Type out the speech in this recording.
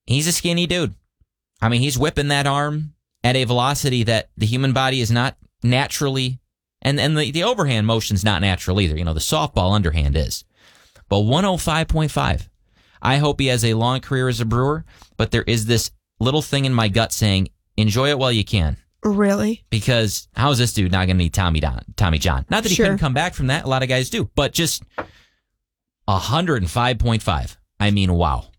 he's a skinny dude. I mean, he's whipping that arm at a velocity that the human body is not naturally, and the overhand motion's not natural either. The softball underhand is. But 105.5. I hope he has a long career as a Brewer, but there is this little thing in my gut saying, enjoy it while you can. Really? Because how is this dude not going to need Tommy John? Not that he couldn't come back from that. A lot of guys do. But just 105.5. I mean, wow.